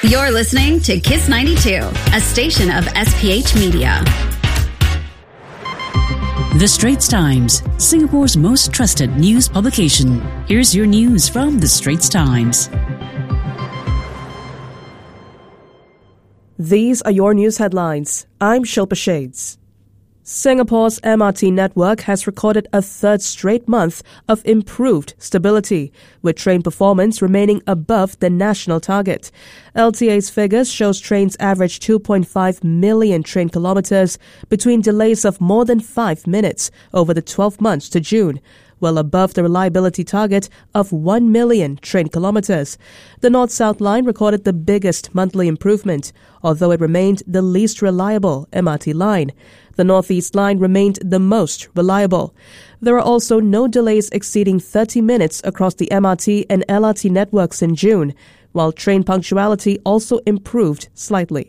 You're listening to Kiss 92, a station of SPH Media. The Straits Times, Singapore's most trusted news publication. Here's your news from The Straits Times. These are your news headlines. I'm Shilpa Shades. Singapore's MRT network has recorded a third straight month of improved stability, with train performance remaining above the national target. LTA's figures shows trains averaged 2.5 million train kilometers between delays of more than 5 minutes over the 12 months to June, well above the reliability target of 1 million train kilometers. The North-South line recorded the biggest monthly improvement, although it remained the least reliable MRT line. The North-East line remained the most reliable. There are also no delays exceeding 30 minutes across the MRT and LRT networks in June, while train punctuality also improved slightly.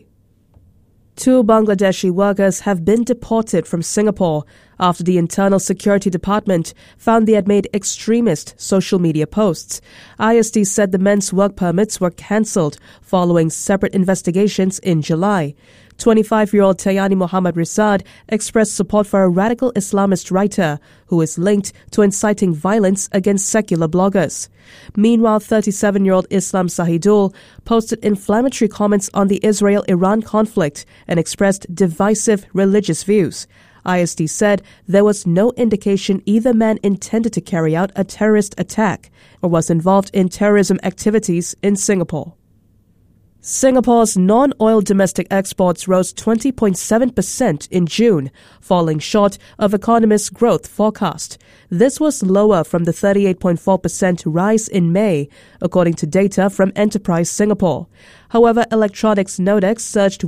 2 Bangladeshi workers have been deported from Singapore after the Internal Security Department found they had made extremist social media posts. ISD said the men's work permits were cancelled following separate investigations in July. 25-year-old Tayani Muhammad Risad expressed support for a radical Islamist writer who is linked to inciting violence against secular bloggers. Meanwhile, 37-year-old Islam Sahidul posted inflammatory comments on the Israel-Iran conflict and expressed divisive religious views. ISD said there was no indication either man intended to carry out a terrorist attack or was involved in terrorism activities in Singapore. Singapore's non-oil domestic exports rose 20.7% in June, falling short of economists' growth forecast. This was lower from the 38.4% rise in May, according to data from Enterprise Singapore. However, electronics Nodex surged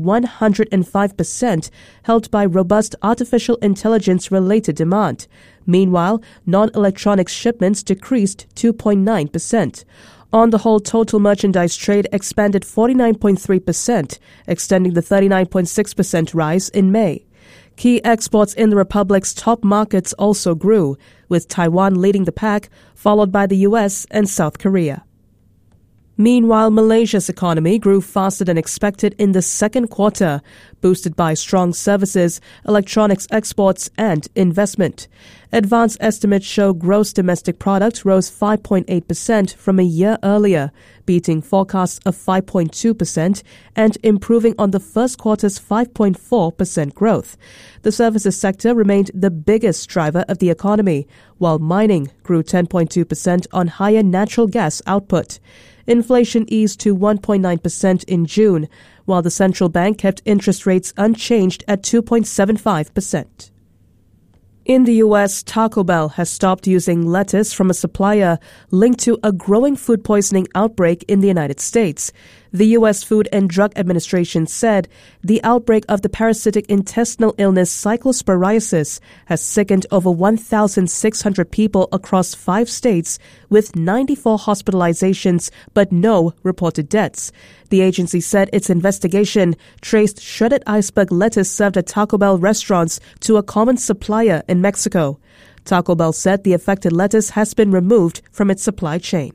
105%, helped by robust artificial intelligence-related demand. Meanwhile, non-electronics shipments decreased 2.9%. On the whole, total merchandise trade expanded 49.3%, extending the 39.6% rise in May. Key exports in the Republic's top markets also grew, with Taiwan leading the pack, followed by the US and South Korea. Meanwhile, Malaysia's economy grew faster than expected in the second quarter, boosted by strong services, electronics exports, and investment. Advanced estimates show gross domestic product rose 5.8% from a year earlier, beating forecasts of 5.2% and improving on the first quarter's 5.4% growth. The services sector remained the biggest driver of the economy, while mining grew 10.2% on higher natural gas output. Inflation eased to 1.9% in June, while the central bank kept interest rates unchanged at 2.75%. In the U.S., Taco Bell has stopped using lettuce from a supplier linked to a growing food poisoning outbreak in the United States. The U.S. Food and Drug Administration said the outbreak of the parasitic intestinal illness cyclosporiasis has sickened over 1,600 people across 5 states, with 94 hospitalizations but no reported deaths. The agency said its investigation traced shredded iceberg lettuce served at Taco Bell restaurants to a common supplier in Mexico. Taco Bell said the affected lettuce has been removed from its supply chain.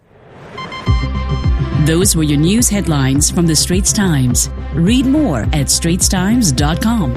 Those were your news headlines from The Straits Times. Read more at straitstimes.com.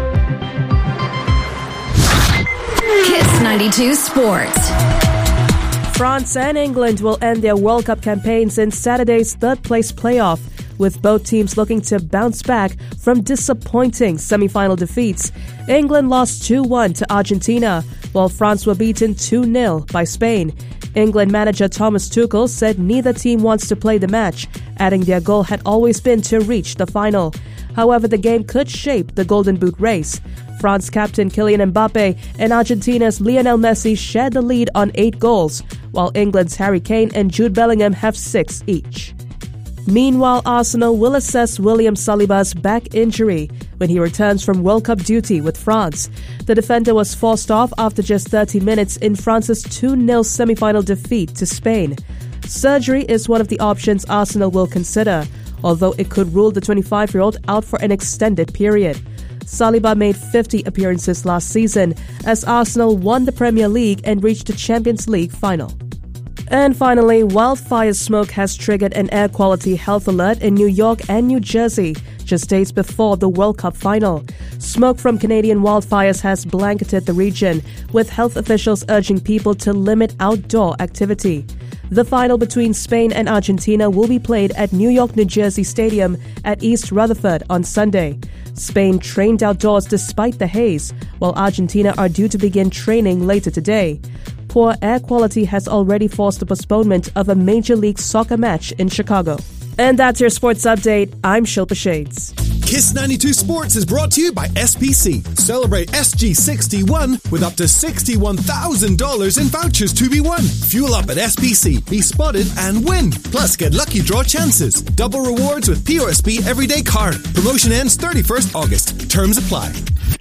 Kiss 92 Sports. France and England will end their World Cup campaigns in Saturday's third-place playoff, with both teams looking to bounce back from disappointing semi-final defeats. England lost 2-1 to Argentina, while France were beaten 2-0 by Spain. England manager Thomas Tuchel said neither team wants to play the match, adding their goal had always been to reach the final. However, the game could shape the Golden Boot race. France captain Kylian Mbappe and Argentina's Lionel Messi shared the lead on 8 goals, while England's Harry Kane and Jude Bellingham have 6 each. Meanwhile, Arsenal will assess William Saliba's back injury when he returns from World Cup duty with France. The defender was forced off after just 30 minutes in France's 2-0 semi-final defeat to Spain. Surgery is one of the options Arsenal will consider, although it could rule the 25-year-old out for an extended period. Saliba made 50 appearances last season as Arsenal won the Premier League and reached the Champions League final. And finally, wildfire smoke has triggered an air quality health alert in New York and New Jersey, just days before the World Cup final. Smoke from Canadian wildfires has blanketed the region, with health officials urging people to limit outdoor activity. The final between Spain and Argentina will be played at New York, New Jersey Stadium at East Rutherford on Sunday. Spain trained outdoors despite the haze, while Argentina are due to begin training later today. Poor air quality has already forced the postponement of a Major League Soccer match in Chicago. And that's your sports update. I'm Shilpa Shades. Kiss 92 Sports is brought to you by SPC. Celebrate SG61 with up to $61,000 in vouchers to be won. Fuel up at SPC, be spotted and win. Plus, get lucky draw chances. Double rewards with POSB Everyday Card. Promotion ends 31st August. Terms apply.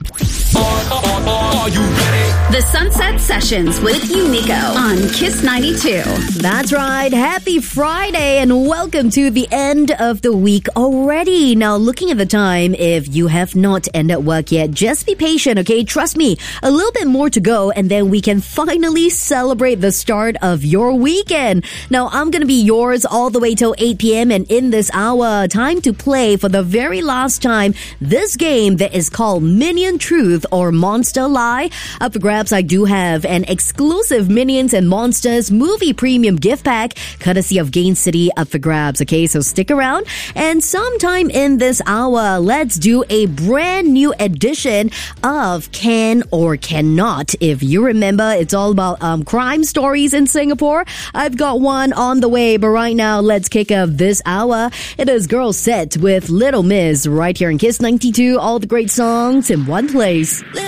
Are you ready? The Sunset Sessions with Unico on Kiss 92. That's right. Happy Friday and welcome to the end of the week already. Now, looking at the time, if you have not ended work yet, just be patient, okay? Trust me, a little bit more to go and then we can finally celebrate the start of your weekend. Now, I'm going to be yours all the way till 8 p.m. and in this hour, time to play for the very last time this game that is called Minion Truth or Monster Lie. Up for grabs, I do have an exclusive Minions and Monsters movie premium gift pack courtesy of Gain City up for grabs, okay? So stick around. And sometime in this hour, let's do a brand new edition of Can or Cannot. If you remember, it's all about crime stories in Singapore. I've got one on the way, but right now, let's kick off this hour. It is Girl Set with Little Miss right here in Kiss 92. All the great songs in one place.